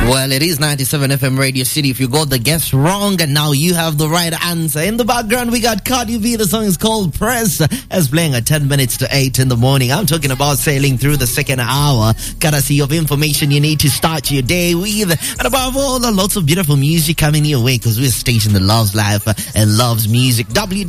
Well, it is 97 FM Radio City. If you got the guess wrong, and now you have the right answer. In the background, we got Cardi B. The song is called Press, as playing at 10 minutes to 8 in the morning. I'm talking about sailing through the second hour, courtesy of information you need to start your day with. And above all, lots of beautiful music coming your way, because we're a station that loves life and loves music.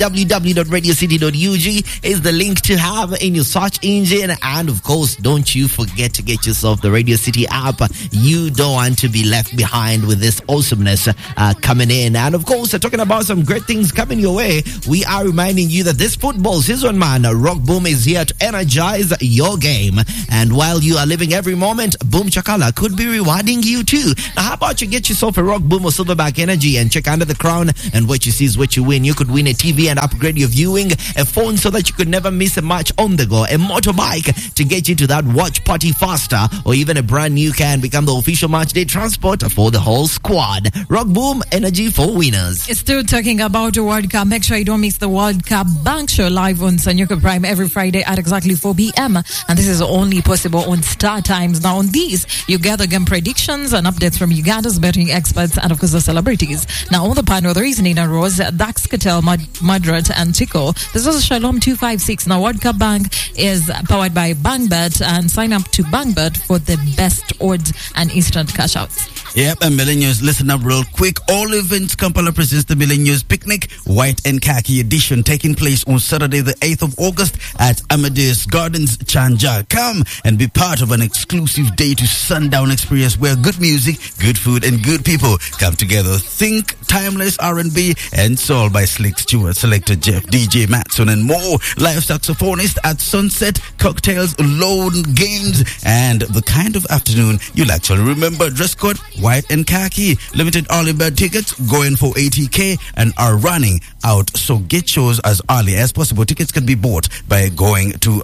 www.radiocity.ug is the link to have in your search engine. And of course, don't you forget to get yourself the Radio City app. You don't want to be left behind with this awesomeness coming in. And of course, talking about some great things coming your way, we are reminding you that this football season, man, Rock Boom is here to energize your game. And while you are living every moment, Boom Chakala could be rewarding you too. Now, how about you get yourself a Rock Boom or Silverback Energy and check under the crown, and what you see is what you win. You could win a TV and upgrade your viewing, a phone so that you could never miss a match on the go, a motorbike to get you to that watch party faster, or even a brand new car and become the official match day transport for the whole squad. Rock Boom, energy for winners. Still talking about the World Cup. Make sure you don't miss the World Cup Bank Show live on Sanyuka Prime every Friday at exactly 4 p.m. And this is only possible on Star Times. Now on these, you gather game predictions and updates from Uganda's betting experts and of course the celebrities. Now on the panel, there is Nina Rose, Dax Cattell, Madrat and Chico. This is Shalom 256. Now World Cup Bank is powered by BankBet, and sign up to BankBet for the best odds and instant cash outs. Yep, and Millennials, listen up real quick. All Events Kampala presents the Millennials Picnic, White and Khaki Edition, taking place on Saturday the 8th of August at Amadeus Gardens, Chanja. Come and be part of an exclusive day to sundown experience where good music, good food, and good people come together. Think timeless R&B and soul by Slick Stewart, Selector Jeff, DJ Matson, and more. Live saxophonist at sunset, cocktails, lone games, and the kind of afternoon you'll actually remember. Dress code white and khaki. Limited early bird tickets going for 80K and are running out, so get yours as early as possible. Tickets can be bought by going to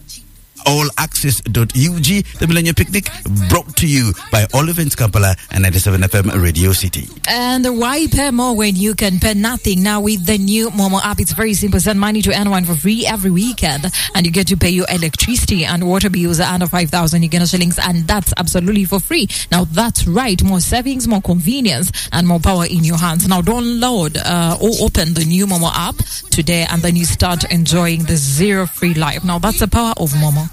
allaccess.ug. The Millennium Picnic brought to you by All Events Kampala and 97 FM Radio City. And why pay more when you can pay nothing? Now with the new Momo app, it's very simple. Send money to anyone for free every weekend, and you get to pay your electricity and water bills under 5,000 Uganda shillings, and that's absolutely for free. Now that's right, more savings, more convenience, and more power in your hands. Now download or open the new Momo app today, and then you start enjoying the zero free life. Now that's the power of Momo.